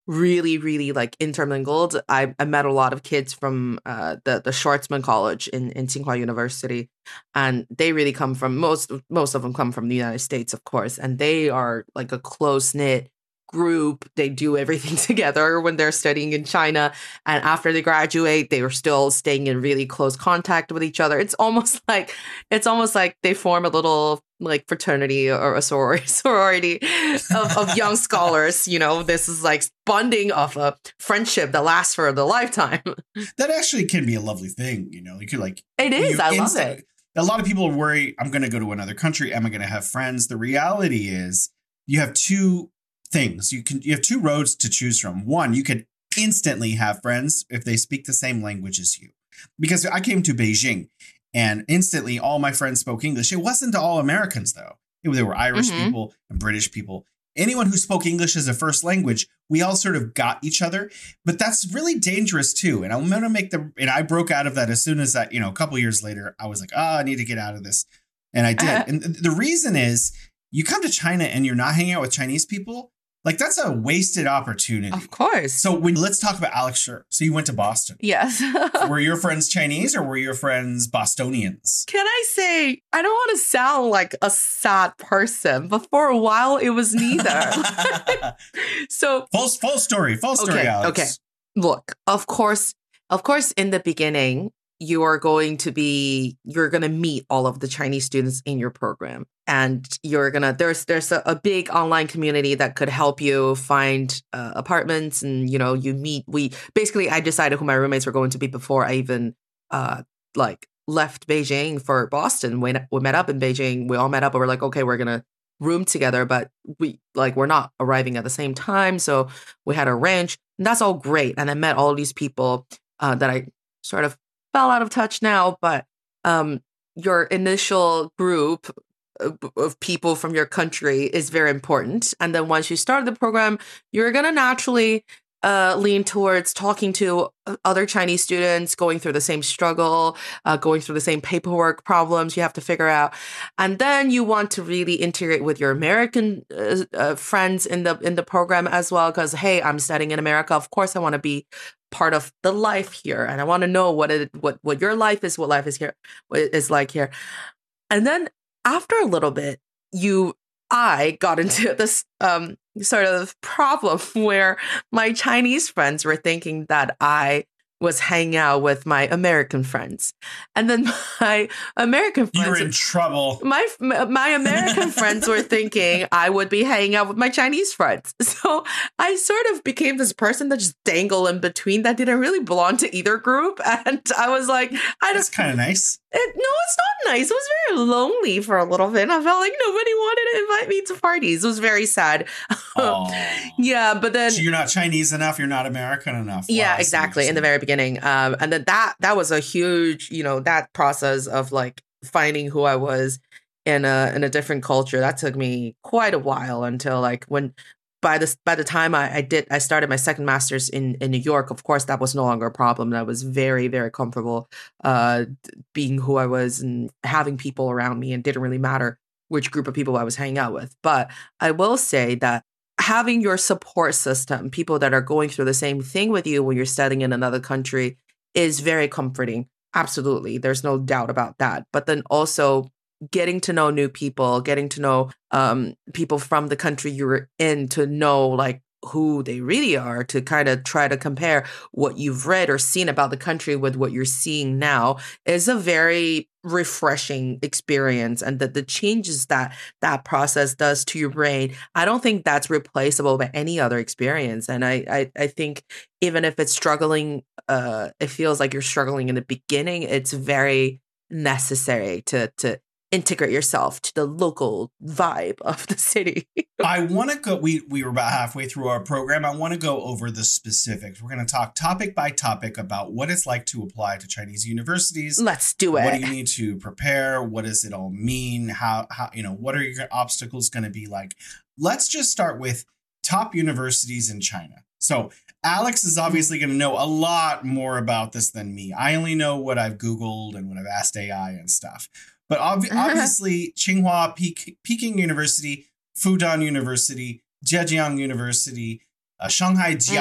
really, really like intermingled. I met a lot of kids from the Schwarzman College in Tsinghua University, and they really come from most of them come from the United States, of course, and they are like a close knit group. They do everything together when they're studying in China, and after they graduate, they are still staying in really close contact with each other. It's almost like they form a little like fraternity or a sorority of young scholars. This is like bonding of a friendship that lasts for the lifetime. That actually can be a lovely thing. You could like, it is. I love it. A lot of people worry, I'm going to go to another country. Am I going to have friends? The reality is you have two things. You have two roads to choose from. One, you could instantly have friends if they speak the same language as you. Because I came to Beijing and instantly all my friends spoke English. It wasn't all Americans, though. There were Irish people and British people. Anyone who spoke English as a first language, we all sort of got each other. But that's really dangerous, too. And I'm going to and I broke out of that as soon as that, a couple years later, I was like, I need to get out of this. And I did. And the reason is you come to China and you're not hanging out with Chinese people. Like, that's a wasted opportunity. Of course. So let's talk about Alex Scher. So you went to Boston. Yes. Were your friends Chinese or were your friends Bostonians? Can I say, I don't want to sound like a sad person, but for a while it was neither. So full story, Alex. Okay. Look, of course, in the beginning, you're going to meet all of the Chinese students in your program. And there's a big online community that could help you find apartments. And, I decided who my roommates were going to be before I even left Beijing for Boston. When we met up in Beijing, we all met up and we're like, okay, we're going to room together, but we're not arriving at the same time. So we had a ranch and that's all great. And I met all these people that I sort of fell out of touch now, but your initial group of people from your country is very important. And then once you start the program, you're going to naturally lean towards talking to other Chinese students going through the same struggle, going through the same paperwork problems you have to figure out. And then you want to really integrate with your American friends in the program as well. Because, hey, I'm studying in America. Of course, I want to be part of the life here. And I want to know what your life is, what life is like here. And then after a little bit, I got into this sort of problem where my Chinese friends were thinking that I was hanging out with my American friends. And then my American friends... You were in trouble. My American friends were thinking I would be hanging out with my Chinese friends. So I sort of became this person that just dangled in between that didn't really belong to either group. And I was like... That's kind of nice. No, it's not nice. It was very lonely for a little bit. I felt like nobody wanted to invite me to parties. It was very sad. Yeah, but then... So you're not Chinese enough, you're not American enough. Yeah, exactly. In the very beginning. And then that was a huge, that process of like finding who I was in a different culture. That took me quite a while until like by the time I started my second master's in New York, of course, that was no longer a problem. And I was very, very comfortable being who I was and having people around me, and didn't really matter which group of people I was hanging out with. But I will say that having your support system, people that are going through the same thing with you when you're studying in another country, is very comforting. Absolutely. There's no doubt about that. But then also getting to know new people, getting to know people from the country you're in, to know like who they really are, to kind of try to compare what you've read or seen about the country with what you're seeing now, is a very refreshing experience. And the changes that process does to your brain, I don't think that's replaceable by any other experience. And I think even if it's struggling, it feels like you're struggling in the beginning, it's very necessary to integrate yourself to the local vibe of the city. I want to go, we were about halfway through our program. I want to go over the specifics. We're going to talk topic by topic about what it's like to apply to Chinese universities. Let's do it. What do you need to prepare? What does it all mean? How what are your obstacles going to be like? Let's just start with top universities in China. So Alex is obviously going to know a lot more about this than me. I only know what I've Googled and what I've asked AI and stuff. But obviously, Tsinghua, Peking University, Fudan University, Zhejiang University, Shanghai